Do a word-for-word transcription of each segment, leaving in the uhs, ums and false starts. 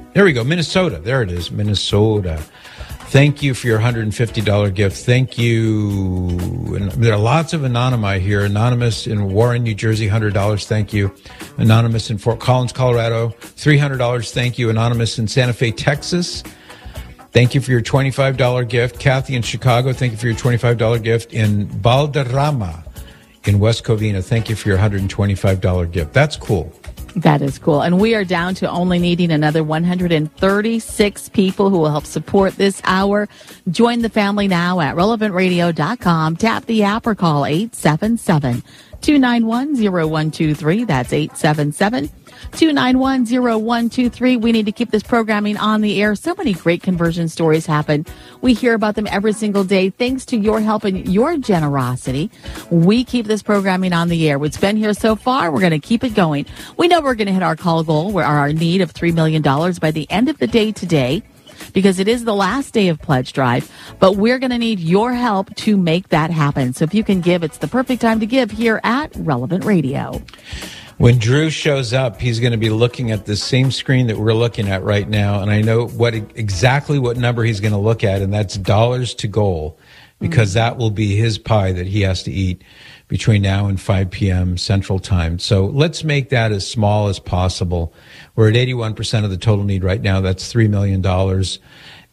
There we go. Minnesota. There it is. Minnesota. Thank you for your one hundred fifty dollars gift. Thank you. And there are lots of Anonymi here. Anonymous in Warren, New Jersey, one hundred dollars. Thank you. Anonymous in Fort Collins, Colorado, three hundred dollars. Thank you. Anonymous in Santa Fe, Texas. Thank you for your twenty-five dollars gift. Kathy in Chicago, thank you for your twenty-five dollars gift. In Valderrama in West Covina, thank you for your one hundred twenty-five dollars gift. That's cool. That is cool. And we are down to only needing another one hundred thirty-six people who will help support this hour. Join the family now at relevant radio dot com. Tap the app or call eight seven seven, two nine one, zero one two three. That's eight seven seven, two nine one, zero one two three. We need to keep this programming on the air. So many great conversion stories happen. We hear about them every single day. Thanks to your help and your generosity, we keep this programming on the air. It's been here so far. We're going to keep it going. We know we're going to hit our call goal, where our need of three million dollars by the end of the day today, because it is the last day of Pledge Drive, but we're going to need your help to make that happen. So if you can give, it's the perfect time to give here at Relevant Radio. When Drew shows up, he's going to be looking at the same screen that we're looking at right now, and I know what exactly what number he's going to look at, and that's dollars to goal, because mm-hmm. that will be his pie that he has to eat between now and five p.m. Central Time. So let's make that as small as possible. We're at eighty-one percent of the total need right now. That's three million dollars.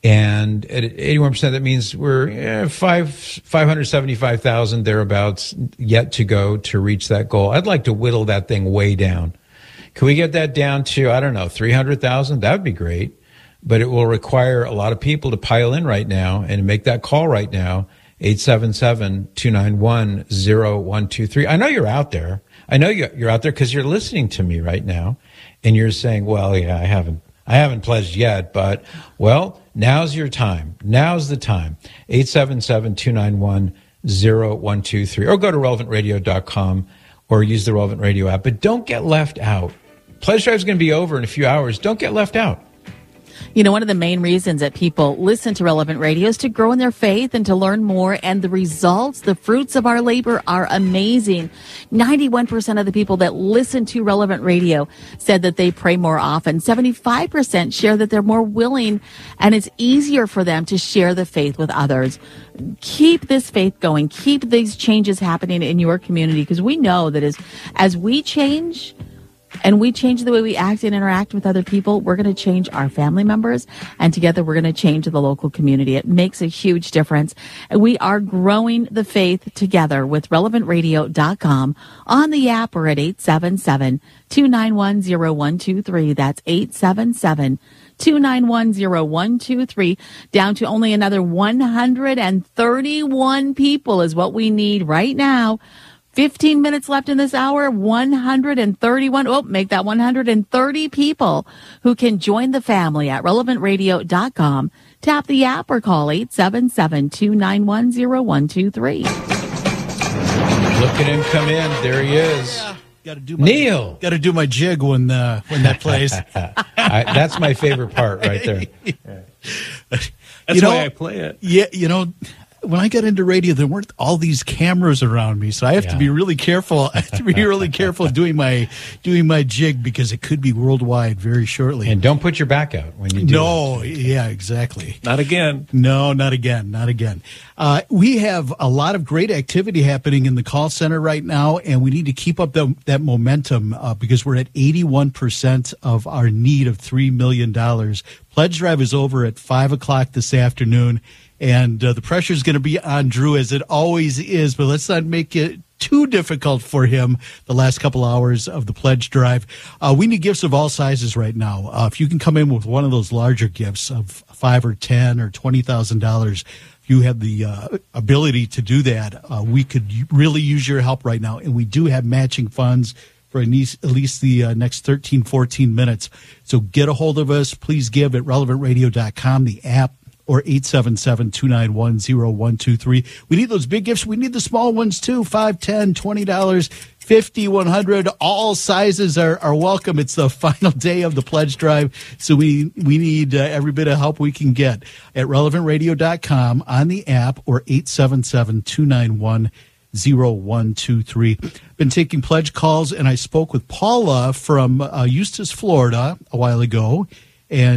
And at eighty-one percent, that means we're eh, five, five hundred seventy-five thousand thereabouts yet to go to reach that goal. I'd like to whittle that thing way down. Can we get that down to, I don't know, three hundred thousand? That would be great. But it will require a lot of people to pile in right now and make that call right now. eight seven seven, two nine one, zero one two three. I know you're out there. I know you're out there because you're listening to me right now. And you're saying, well, yeah, I haven't. I haven't pledged yet, but, well, now's your time. Now's the time. eight seven seven, two nine one, zero one two three. Or go to relevant radio dot com or use the Relevant Radio app. But don't get left out. Pledge Drive is going to be over in a few hours. Don't get left out. You know, one of the main reasons that people listen to Relevant Radio is to grow in their faith and to learn more. And the results, the fruits of our labor are amazing. ninety-one percent of the people that listen to Relevant Radio said that they pray more often. seventy-five percent share that they're more willing and it's easier for them to share the faith with others. Keep this faith going. Keep these changes happening in your community, because we know that as, as we change, and we change the way we act and interact with other people, we're going to change our family members, and together we're going to change the local community. It makes a huge difference. And we are growing the faith together with relevant radio dot com on the app or at eight seven seven, two nine one, zero one two three. That's eight seven seven, two nine one, zero one two three. Down to only another one hundred thirty-one people is what we need right now. fifteen minutes left in this hour, one hundred thirty-one. Oh, make that one hundred thirty people who can join the family at relevant radio dot com. Tap the app or call eight seven seven, two nine one, zero one two three. Look at him come in. There he is. Yeah. Gotta do my, Neil. Got to do my jig when uh, when that plays. I, that's my favorite part right there. That's you know, why I play it. Yeah, you know, when I got into radio, there weren't all these cameras around me, so I have Yeah. to be really careful. I have to be really careful doing my doing my jig, because it could be worldwide very shortly. And don't put your back out when you do No, that. yeah, exactly. Not again. No, not again, not again. Uh, we have a lot of great activity happening in the call center right now, and we need to keep up the, that momentum uh, because we're at eighty-one percent of our need of three million dollars. Pledge Drive is over at five o'clock this afternoon. And uh, the pressure is going to be on Drew, as it always is, but let's not make it too difficult for him the last couple hours of the Pledge Drive. Uh, we need gifts of all sizes right now. Uh, if you can come in with one of those larger gifts of five or ten or twenty thousand dollars, if you have the uh, ability to do that, uh, we could really use your help right now. And we do have matching funds for at least, at least the uh, next thirteen, fourteen minutes. So get a hold of us. Please give at relevant radio dot com, the app, or eight seven seven, two nine one, zero one two three. We need those big gifts. We need the small ones, too. five, ten, twenty dollars, fifty, one hundred. All sizes are, are welcome. It's the final day of the Pledge Drive, so we we need uh, every bit of help we can get at relevant radio dot com, on the app, or eight seven seven, two nine one, zero one two three. Been taking pledge calls, and I spoke with Paula from uh, Eustis, Florida, a while ago, and